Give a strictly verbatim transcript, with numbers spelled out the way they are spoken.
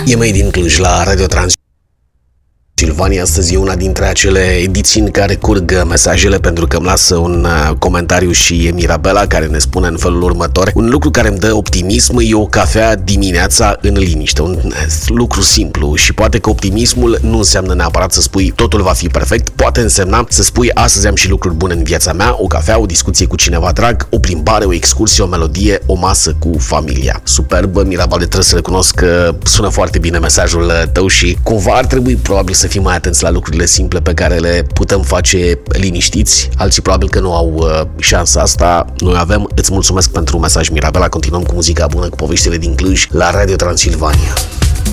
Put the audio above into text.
E mai din Cluj la Radio Transilvania. Astăzi e una dintre acele ediții în care curg mesajele, pentru că îmi lasă un comentariu și e Mirabela care ne spune în felul următor: un lucru care îmi dă optimism e o cafea dimineața în liniște. Un lucru simplu, și poate că optimismul nu înseamnă neapărat să spui totul va fi perfect, poate însemna să spui astăzi am și lucruri bune în viața mea, o cafea, o discuție cu cineva drag, o plimbare, o excursie, o melodie, o masă cu familia. Superb, Mirabela, trebuie să recunosc că sună foarte bine mesajul tău și cumva ar trebui probabil să fim mai atenți la lucrurile simple pe care le putem face liniștiți. Alții probabil că nu au uh, șansa asta. Noi avem. Îți mulțumesc pentru mesaj, Mirabela. Continuăm cu muzica bună, cu poveștile din Cluj la Radio Transilvania.